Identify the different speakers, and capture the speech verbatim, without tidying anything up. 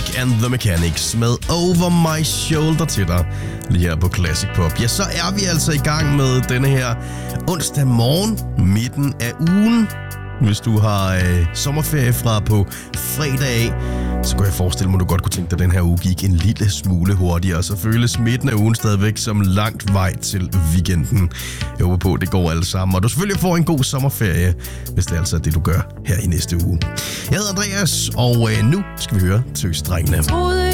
Speaker 1: Drake and the Mechanics med Over My Shoulder til dig lige her på Classic Pop. Ja, så er vi altså i gang med denne her onsdag morgen, midten af ugen. Hvis du har øh, sommerferie fra på fredag af, så kan jeg forestille mig, at du godt kunne tænke dig, at den her uge gik en lille smule hurtigere. Så føles midten af ugen stadigvæk som langt vej til weekenden. Jeg håber på, at det går alle sammen. Og du selvfølgelig får en god sommerferie, hvis det er altså det, du gør her i næste uge. Jeg hedder Andreas, og øh, nu skal vi høre Tøsdrengene.